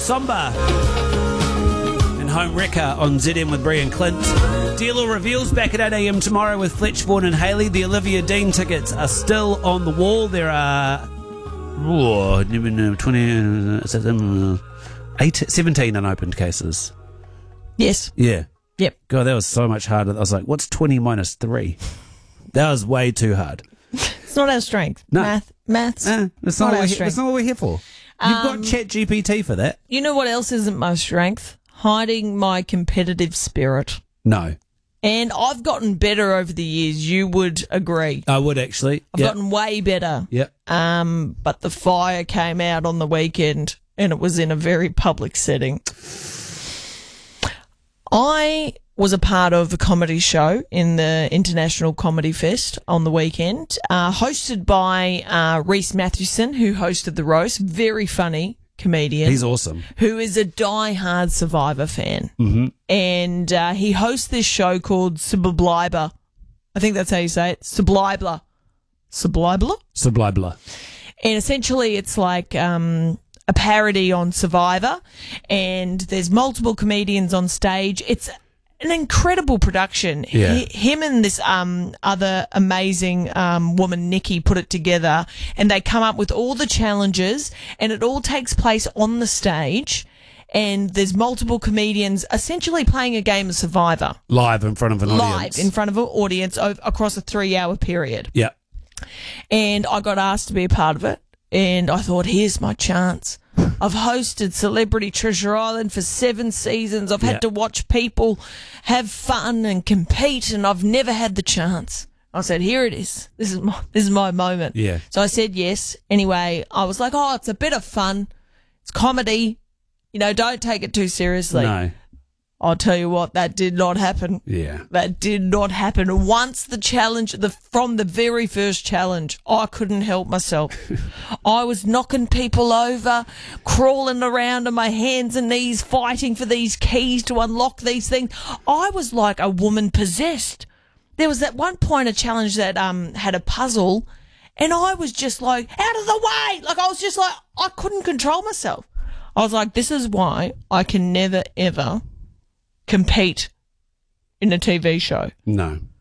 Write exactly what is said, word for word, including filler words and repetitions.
Somber and Home Wrecker on Z M with Brie and Clint. Dealer reveals back at eight a.m. tomorrow with Fletch, Vaughan and Haley. The Olivia Dean tickets are still on the wall. There are oh, twenty, eight, seventeen unopened cases. Yes. Yeah. Yep. God, that was so much harder. I was like, what's twenty minus three? That was way too hard. It's not our strength. No. Math, maths. Eh, that's, not not what our we're, strength. that's not what we're here for. You've Um, got Chat G P T for that. You know what else isn't my strength? Hiding my competitive spirit. No. And I've gotten better over the years. You would agree. I would actually. I've Yep. gotten way better. Yep. Um, but the fire came out on the weekend, and it was in a very public setting. I was a part of a comedy show in the International Comedy Fest on the weekend, uh, hosted by uh, Reese Mathewson, who hosted the roast. Very funny comedian. He's awesome. Who is a die-hard Survivor fan. Mm-hmm. And uh, he hosts this show called Sublibler. I think that's how you say it. Sublibler. Sublibler? Sublibler. And essentially it's like um, a parody on Survivor, and there's multiple comedians on stage. It's an incredible production. Yeah. He, him and this um, other amazing um, woman, Nikki, put it together, and they come up with all the challenges, and it all takes place on the stage, and there's multiple comedians essentially playing a game of Survivor. Live in front of an Live audience. in front of an audience over, across a three-hour period. Yeah. And I got asked to be a part of it, and I thought, here's my chance. I've hosted Celebrity Treasure Island for seven seasons. I've Yeah. had to watch people have fun and compete, and I've never had the chance. I said, here it is. This is my, this is my moment. Yeah. So I said yes. Anyway, I was like, oh, it's a bit of fun. It's comedy. You know, don't take it too seriously. No. I'll tell you what, that did not happen. Yeah. That did not happen. Once the challenge, the from the very first challenge, I couldn't help myself. I was knocking people over, crawling around on my hands and knees, fighting for these keys to unlock these things. I was like a woman possessed. There was at one point a challenge that um had a puzzle, and I was just like, out of the way! Like, I was just like, I couldn't control myself. I was like, this is why I can never, ever compete in a T V show. No.